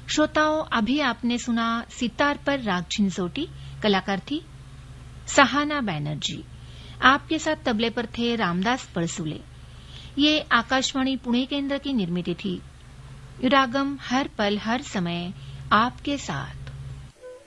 श्रोताओं, अभी आपने सुना सितार पर राग झिंझोटी, कलाकार थी सहाना बैनर्जी। आपके साथ तबले पर थे रामदास पड़सूले। ये आकाशवाणी पुणे केंद्र की निर्मित थी। रागम हर पल हर समय आपके साथ।